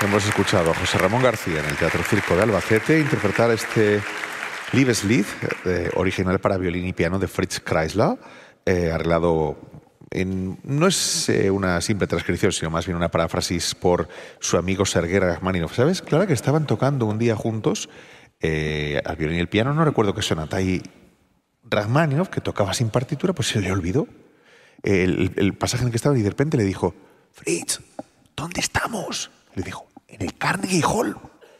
Hemos escuchado a José Ramón García en el Teatro Circo de Albacete interpretar este Liebeslied, original para violín y piano de Fritz Kreisler, arreglado no es una simple transcripción, sino más bien una paráfrasis por su amigo Sergei Rachmaninoff. ¿Sabes, Clara, que estaban tocando un día juntos al violín y el piano? No recuerdo qué sonata. Y Rachmaninoff, que tocaba sin partitura, pues se le olvidó el pasaje en el que estaban y de repente le dijo: Fritz, ¿dónde estamos? Le dijo: en el Carnegie Hall.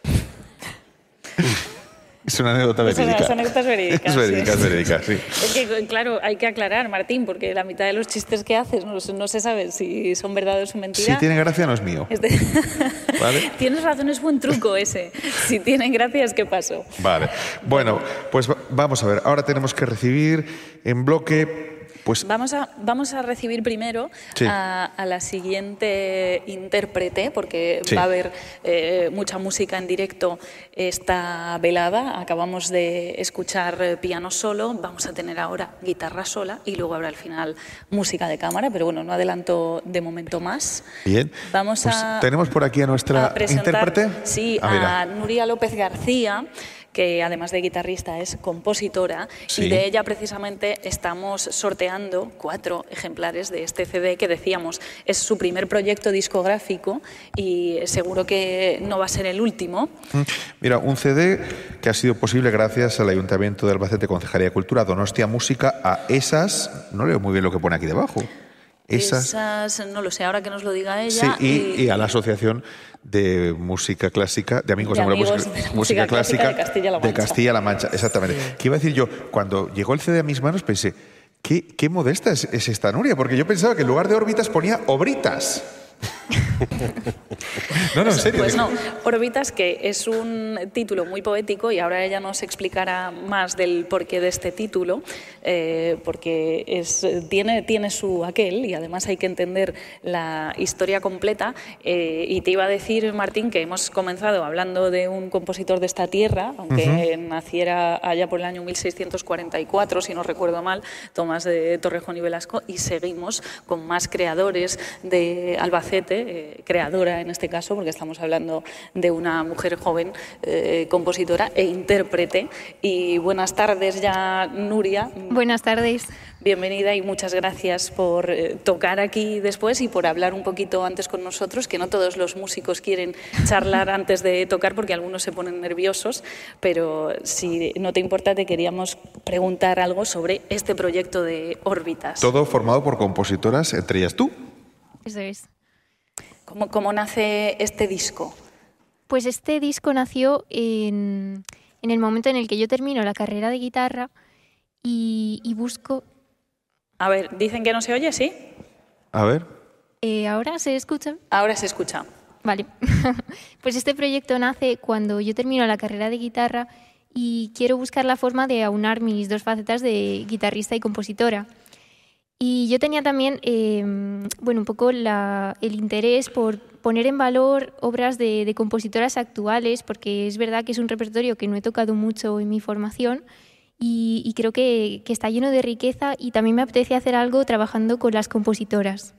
Es una anécdota verídica. Son anécdotas verídicas. Es verídica, sí. Es verídica, sí. Es que, claro, hay que aclarar, Martín, porque la mitad de los chistes que haces no se sabe si son verdad o son mentira. Si tiene gracia, no es mío. ¿Vale? Tienes razón, es buen truco ese. Si tienen gracia, es que pasó. Vale. Bueno, pues vamos a ver. Ahora tenemos que recibir en bloque... Pues, vamos a recibir primero sí, a la siguiente intérprete, porque sí, va a haber mucha música en directo esta velada. Acabamos de escuchar piano solo, vamos a tener ahora guitarra sola y luego habrá al final música de cámara, pero bueno, no adelanto de momento más. Bien. Vamos pues tenemos por aquí a nuestra intérprete. Sí, a Nuria López García, que además de guitarrista es compositora, sí, y de ella precisamente estamos sorteando 4 ejemplares de este CD que decíamos es su primer proyecto discográfico y seguro que no va a ser el último. Mira, un CD que ha sido posible gracias al Ayuntamiento de Albacete, Concejalía de Cultura, Donostia Música, a esas, no leo muy bien lo que pone aquí debajo. Esas no lo sé, ahora que nos lo diga ella. Sí, y a la Asociación de Música Clásica, de Amigos de la Música Clásica de Castilla-La Mancha. Exactamente. Sí. ¿Qué iba a decir yo? Cuando llegó el CD a mis manos pensé, qué modesta es esta Nuria, porque yo pensaba que en lugar de órbitas ponía obritas. No, en serio. Pues no, Órbitas, que es un título muy poético y ahora ella nos explicará más del porqué de este título, porque tiene su aquel y además hay que entender la historia completa. Y te iba a decir, Martín, que hemos comenzado hablando de un compositor de esta tierra, aunque naciera allá por el año 1644, si no recuerdo mal, Tomás de Torrejón y Velasco, y seguimos con más creadores de Albacete, creadora en este caso, porque estamos hablando de una mujer joven, compositora e intérprete. Y buenas tardes ya, Nuria. Buenas tardes. Bienvenida y muchas gracias por tocar aquí después y por hablar un poquito antes con nosotros, que no todos los músicos quieren charlar antes de tocar porque algunos se ponen nerviosos, pero si no te importa te queríamos preguntar algo sobre este proyecto de Órbitas. Todo formado por compositoras, entre ellas tú. Eso es. ¿Cómo nace este disco? Pues este disco nació en el momento en el que yo termino la carrera de guitarra y busco... A ver, dicen que no se oye, ¿sí? A ver. ¿Ahora se escucha? Ahora se escucha. Vale. Pues este proyecto nace cuando yo termino la carrera de guitarra y quiero buscar la forma de aunar mis dos facetas de guitarrista y compositora. Y yo tenía también, un poco el interés por poner en valor obras de compositoras actuales, porque es verdad que es un repertorio que no he tocado mucho en mi formación y creo que está lleno de riqueza y también me apetece hacer algo trabajando con las compositoras.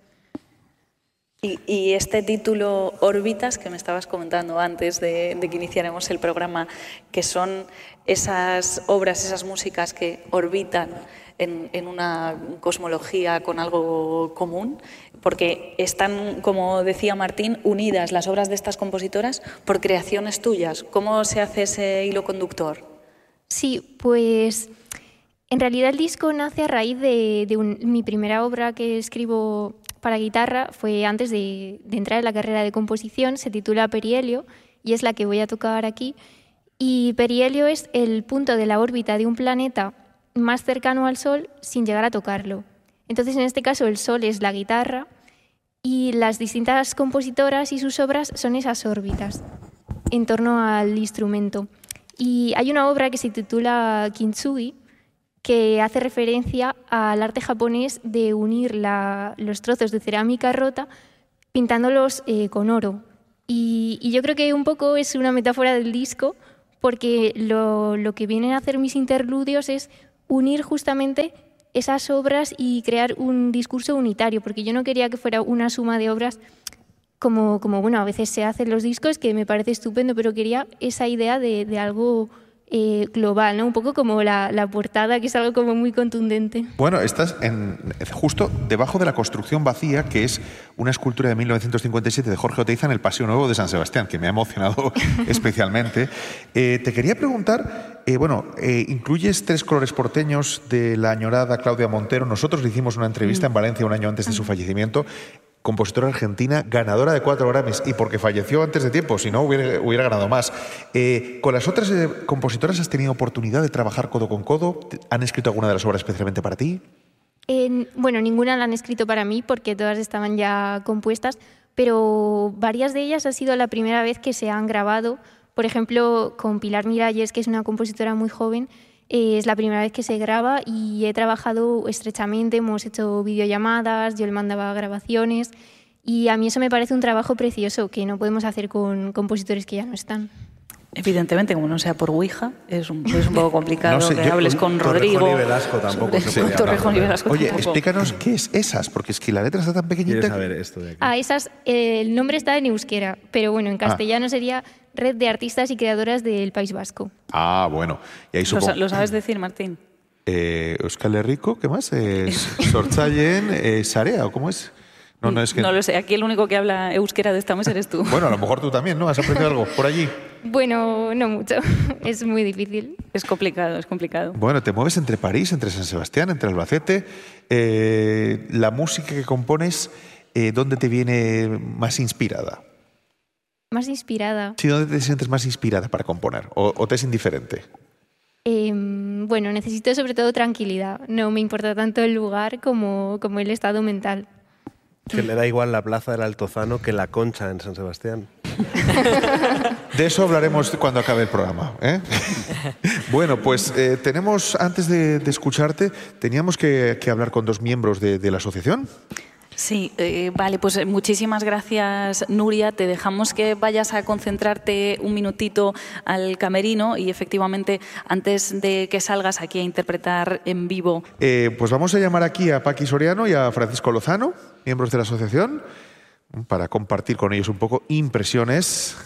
Y este título Órbitas, que me estabas comentando antes de que iniciáramos el programa, que son esas obras, esas músicas que orbitan en una cosmología con algo común, porque están, como decía Martín, unidas las obras de estas compositoras por creaciones tuyas. ¿Cómo se hace ese hilo conductor? Sí, pues en realidad el disco nace a raíz de mi primera obra que escribo para guitarra, fue antes de entrar en la carrera de composición, se titula Perihelio y es la que voy a tocar aquí. Y Perihelio es el punto de la órbita de un planeta más cercano al Sol sin llegar a tocarlo. Entonces, en este caso, el Sol es la guitarra y las distintas compositoras y sus obras son esas órbitas en torno al instrumento. Y hay una obra que se titula Kintsugi, que hace referencia al arte japonés de unir los trozos de cerámica rota pintándolos con oro. Y yo creo que un poco es una metáfora del disco, porque lo que vienen a hacer mis interludios es unir justamente esas obras y crear un discurso unitario, porque yo no quería que fuera una suma de obras bueno, a veces se hacen los discos, que me parece estupendo, pero quería esa idea de algo global, ¿no? Un poco como la portada, que es algo como muy contundente. Bueno, estás justo debajo de la construcción vacía, que es una escultura de 1957 de Jorge Oteiza en el Paseo Nuevo de San Sebastián, que me ha emocionado especialmente. Te quería preguntar, incluyes 3 colores porteños de la añorada Claudia Montero. Nosotros le hicimos una entrevista en Valencia un año antes de su fallecimiento. Compositora argentina, ganadora de 4 Grammys, y porque falleció antes de tiempo, si no hubiera ganado más. ¿Con las otras compositoras has tenido oportunidad de trabajar codo con codo? ¿Han escrito alguna de las obras especialmente para ti? Bueno, ninguna la han escrito para mí porque todas estaban ya compuestas, pero varias de ellas ha sido la primera vez que se han grabado. Por ejemplo, con Pilar Miralles, que es una compositora muy joven, es la primera vez que se graba y he trabajado estrechamente, hemos hecho videollamadas, yo le mandaba grabaciones y a mí eso me parece un trabajo precioso que no podemos hacer con compositores que ya no están. Evidentemente, como no sea por Ouija, es un poco complicado que hables con Rodrigo. Torrejón y Velasco tampoco se puede Torrejón y Velasco Oye, tampoco. Explícanos qué es Esas, porque es que la letra está tan pequeñita. ¿Quieres saber esto de aquí? Esas, el nombre está en euskera, pero bueno, en castellano sería Red de Artistas y Creadoras del País Vasco. Ah, bueno. Y ahí supongo... ¿Lo sabes decir, Martín? Euskal Herriko, ¿qué más? Sortzaien, Sarea, ¿o cómo es? No, es que... No lo sé, aquí el único que habla euskera de esta mesa eres tú. Bueno, a lo mejor tú también, ¿no? ¿Has aprendido algo por allí? Bueno, no mucho, es muy difícil. Es complicado, es complicado. Bueno, te mueves entre París, entre San Sebastián, entre Albacete. La música que compones, ¿dónde te viene más inspirada? Más inspirada. Sí, ¿dónde te sientes más inspirada para componer? ¿O te es indiferente? Bueno, necesito sobre todo tranquilidad. No me importa tanto el lugar como el estado mental. Que le da igual la Plaza del Altozano que la Concha en San Sebastián. De eso hablaremos cuando acabe el programa, ¿eh? Bueno, pues tenemos, antes de escucharte, teníamos que hablar con 2 miembros de la asociación. Sí, vale, pues muchísimas gracias, Nuria. Te dejamos que vayas a concentrarte un minutito al camerino y efectivamente antes de que salgas aquí a interpretar en vivo. Pues vamos a llamar aquí a Paqui Soriano y a Francisco Lozano, miembros de la asociación, para compartir con ellos un poco impresiones.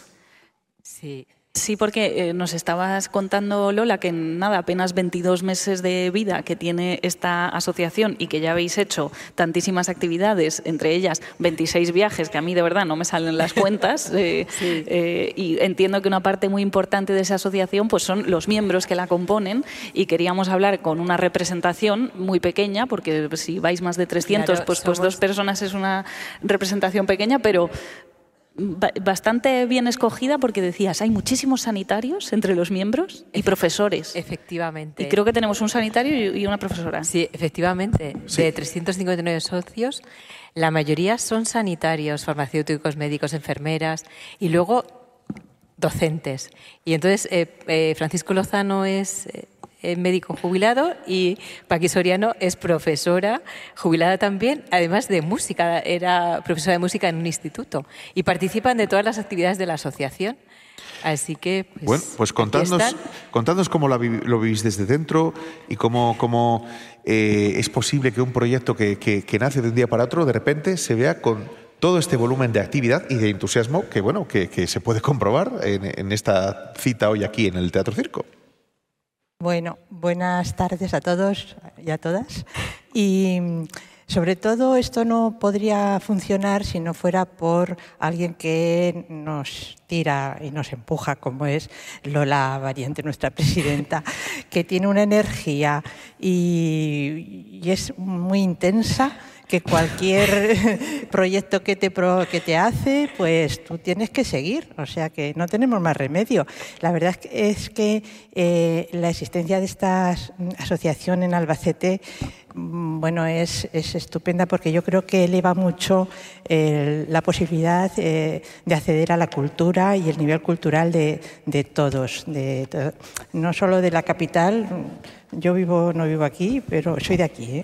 Sí, porque nos estabas contando, Lola, que en nada, apenas 22 meses de vida que tiene esta asociación y que ya habéis hecho tantísimas actividades, entre ellas 26 viajes, que a mí de verdad no me salen las cuentas, y entiendo que una parte muy importante de esa asociación pues son los miembros que la componen, y queríamos hablar con una representación muy pequeña, porque si vais más de 300, claro, pues 2 personas es una representación pequeña, pero bastante bien escogida, porque decías, hay muchísimos sanitarios entre los miembros y profesores. Efectivamente. Y creo que tenemos un sanitario y una profesora. Sí, efectivamente. Sí. De 359 socios, la mayoría son sanitarios, farmacéuticos, médicos, enfermeras y luego docentes. Y entonces Francisco Lozano es médico jubilado y Paqui Soriano es profesora jubilada también, además de música, era profesora de música en un instituto y participan de todas las actividades de la asociación. Así que, pues, bueno, pues contadnos cómo lo vivís desde dentro y cómo es posible que un proyecto que nace de un día para otro de repente se vea con todo este volumen de actividad y de entusiasmo que se puede comprobar en esta cita hoy aquí en el Teatro Circo. Bueno, buenas tardes a todos y a todas. Y sobre todo esto no podría funcionar si no fuera por alguien que nos tira y nos empuja, como es Lola Variante, nuestra presidenta, que tiene una energía y es muy intensa, que cualquier proyecto que te hace, pues tú tienes que seguir, o sea que no tenemos más remedio. La verdad es que la existencia de esta asociación en Albacete, bueno, es estupenda, porque yo creo que eleva mucho la posibilidad de acceder a la cultura y el nivel cultural de todos, no solo de la capital. Yo no vivo aquí, pero soy de aquí,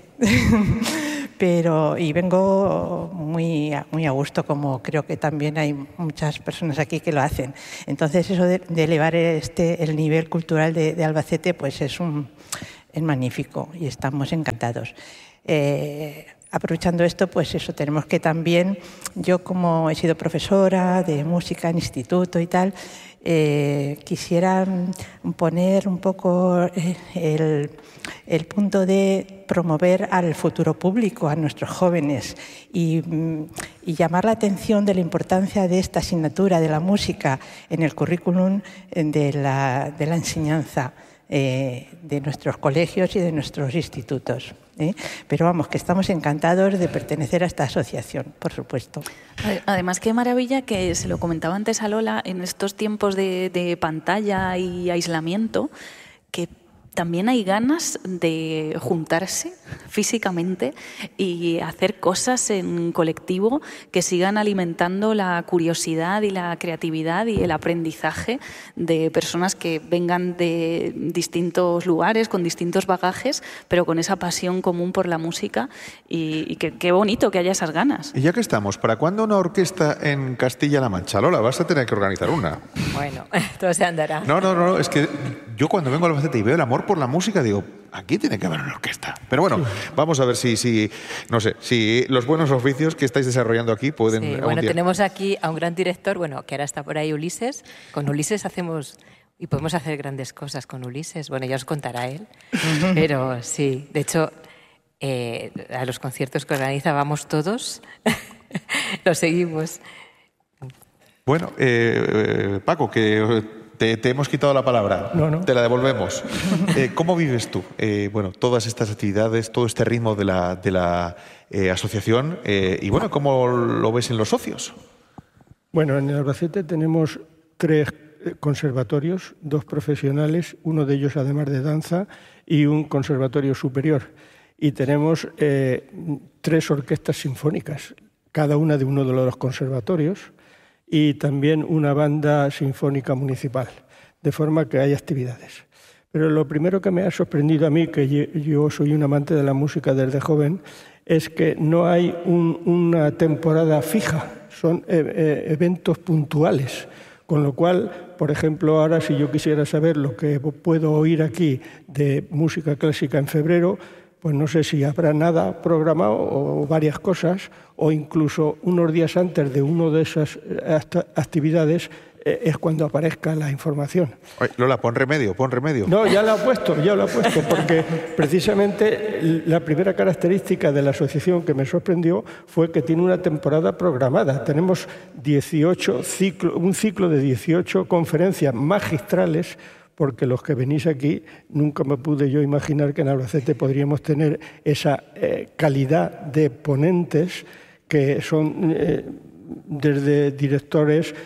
y vengo muy a gusto, como creo que también hay muchas personas aquí que lo hacen. Entonces, eso de elevar el nivel cultural de Albacete, pues es magnífico y estamos encantados. aprovechando esto, pues eso, tenemos que también, yo como he sido profesora de música en instituto y tal, quisiera poner un poco el punto de promover al futuro público, a nuestros jóvenes, y llamar la atención de la importancia de esta asignatura de la música en el currículum de la enseñanza de nuestros colegios y de nuestros institutos. Pero vamos, que estamos encantados de pertenecer a esta asociación, por supuesto. Además, qué maravilla que se lo comentaba antes a Lola, en estos tiempos de pantalla y aislamiento, que también hay ganas de juntarse físicamente y hacer cosas en colectivo que sigan alimentando la curiosidad y la creatividad y el aprendizaje de personas que vengan de distintos lugares, con distintos bagajes, pero con esa pasión común por la música, y qué bonito que haya esas ganas. Y ya que estamos, ¿para cuándo una orquesta en Castilla-La Mancha? Lola, vas a tener que organizar una. Bueno, todo se andará. No, es que yo cuando vengo a Albacete y veo el amor por la música, digo, aquí tiene que haber una orquesta. Pero bueno, vamos a ver si los buenos oficios que estáis desarrollando aquí pueden... Sí, bueno, tenemos aquí a un gran director, bueno, que ahora está por ahí, Ulises. Con Ulises hacemos... Y podemos hacer grandes cosas con Ulises. Bueno, ya os contará él. Pero sí, de hecho, a los conciertos que organiza vamos todos. Los seguimos. Bueno, Paco, que... Te hemos quitado la palabra. No. Te la devolvemos. ¿Cómo vives tú? Bueno, todas estas actividades, todo este ritmo de la asociación, y bueno, ¿cómo lo ves en los socios? Bueno, en el Albacete tenemos 3 conservatorios, 2 profesionales, uno de ellos además de danza, y un conservatorio superior. Y tenemos 3 orquestas sinfónicas, cada una de uno de los conservatorios, y también una banda sinfónica municipal, de forma que hay actividades. Pero lo primero que me ha sorprendido a mí, que yo soy un amante de la música desde joven, es que no hay una temporada fija, son eventos puntuales. Con lo cual, por ejemplo, ahora si yo quisiera saber lo que puedo oír aquí de música clásica en febrero, pues no sé si habrá nada programado o varias cosas, o incluso unos días antes de una de esas actividades es cuando aparezca la información. Oye, Lola, pon remedio. No, ya lo he puesto, porque precisamente la primera característica de la asociación que me sorprendió fue que tiene una temporada programada. Tenemos un ciclo de 18 conferencias magistrales, porque los que venís aquí nunca me pude yo imaginar que en Albacete podríamos tener esa calidad de ponentes que son desde directores,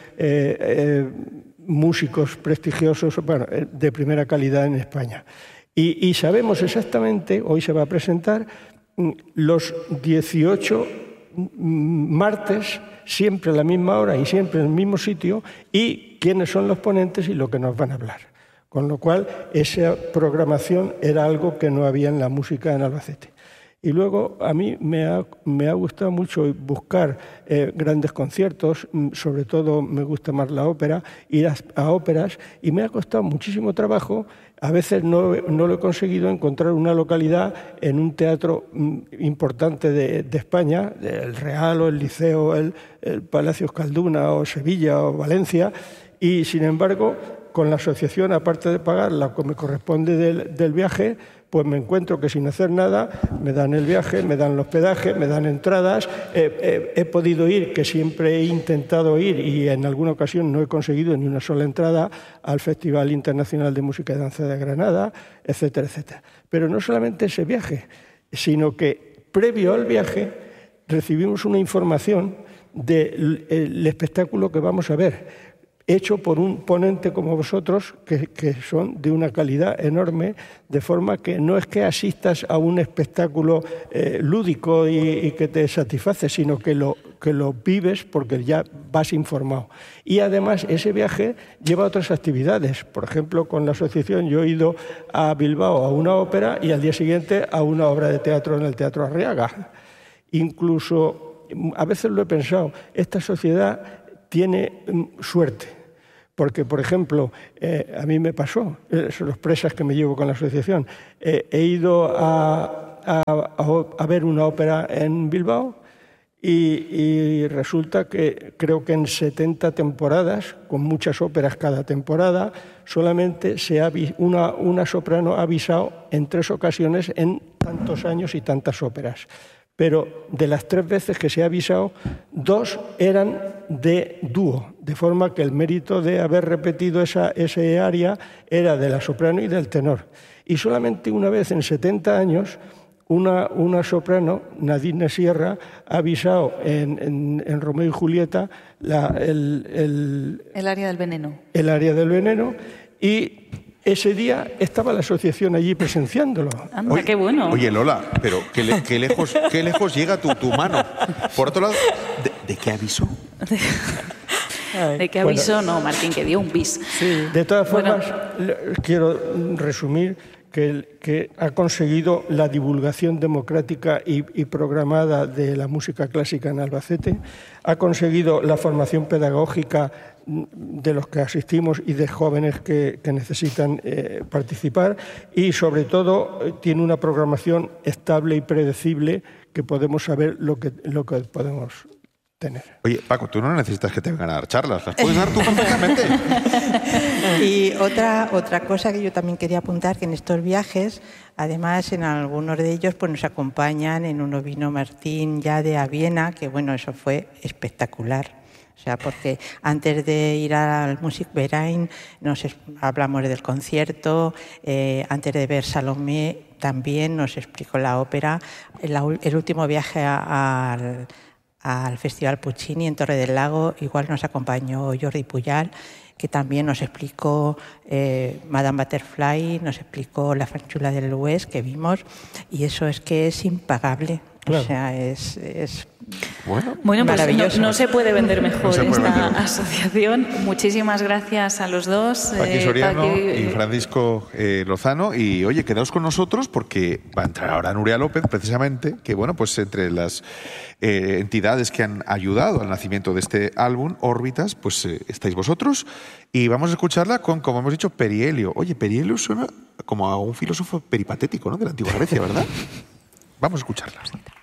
músicos prestigiosos, bueno, de primera calidad en España. Y sabemos exactamente, hoy se va a presentar, los 18 martes, siempre a la misma hora y siempre en el mismo sitio, y quiénes son los ponentes y lo que nos van a hablar. Con lo cual, esa programación era algo que no había en la música en Albacete. Y luego, a mí me ha gustado mucho buscar grandes conciertos, sobre todo me gusta más la ópera, ir a óperas, y me ha costado muchísimo trabajo. A veces no lo he conseguido encontrar una localidad en un teatro importante de España, el Real o el Liceo, el Palacio Euskalduna o Sevilla o Valencia, y sin embargo, con la asociación, aparte de pagar lo que me corresponde del viaje, pues me encuentro que sin hacer nada me dan el viaje, me dan el hospedaje, me dan entradas. He podido ir, que siempre he intentado ir y en alguna ocasión no he conseguido ni una sola entrada, al Festival Internacional de Música y Danza de Granada, etcétera, etcétera. Pero no solamente ese viaje, sino que previo al viaje recibimos una información del espectáculo que vamos a ver, hecho por un ponente como vosotros, que son de una calidad enorme, de forma que no es que asistas a un espectáculo lúdico y que te satisface, sino que lo vives porque ya vas informado. Y además ese viaje lleva otras actividades. Por ejemplo, con la asociación yo he ido a Bilbao a una ópera y al día siguiente a una obra de teatro en el Teatro Arriaga. Incluso, a veces lo he pensado, esta sociedad tiene suerte. Porque, por ejemplo, a mí me pasó, sorpresas que me llevo con la asociación. He ido a a ver una ópera en Bilbao y resulta que creo que en 70 temporadas, con muchas óperas cada temporada, solamente una soprano ha avisado en 3 ocasiones en tantos años y tantas óperas. Pero de las 3 veces que se ha avisado, 2 eran de dúo, de forma que el mérito de haber repetido ese aria era de la soprano y del tenor. Y solamente una vez en 70 años, una soprano, Nadine Sierra, ha avisado en Romeo y Julieta el aria del veneno. El aria del veneno, y ese día estaba la asociación allí presenciándolo. Anda, oye, qué bueno. Oye, Lola, pero qué lejos llega tu mano. Por otro lado, ¿de qué aviso? ¿De qué aviso? No, Martín, que dio un bis. Sí. De todas formas, quiero resumir que ha conseguido la divulgación democrática y programada de la música clásica en Albacete, ha conseguido la formación pedagógica de los que asistimos y de jóvenes que necesitan participar, y sobre todo tiene una programación estable y predecible que podemos saber lo que podemos tener. Oye, Paco, tú no necesitas que te vengan a dar charlas, las puedes dar tú perfectamente. Y otra cosa que yo también quería apuntar, que en estos viajes, además en algunos de ellos pues nos acompañan, en uno vino Martín ya de Viena, que bueno, eso fue espectacular. O sea, porque antes de ir al Musikverein hablamos del concierto, antes de ver Salomé también nos explicó la ópera. El último viaje al Festival Puccini en Torre del Lago igual nos acompañó Jordi Pujal, que también nos explicó Madame Butterfly, nos explicó La Fanciulla del West, que vimos, y eso es que es impagable. Claro. O sea, es bueno, pues no se puede vender mejor asociación. Muchísimas gracias a los dos. Paqui Soriano y Francisco Lozano. Y oye, quedaos con nosotros porque va a entrar ahora Nuria López, precisamente, que bueno, pues entre las entidades que han ayudado al nacimiento de este álbum, Órbitas, pues estáis vosotros. Y vamos a escucharla con, como hemos dicho, Perihelio. Oye, Perihelio suena como a un filósofo peripatético, ¿no? De la antigua Grecia, ¿verdad? Vamos a escucharla.